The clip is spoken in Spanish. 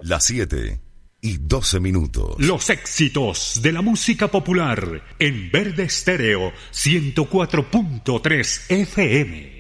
Las 7:12. Los éxitos de la música popular en Verde Estéreo 104.3 FM.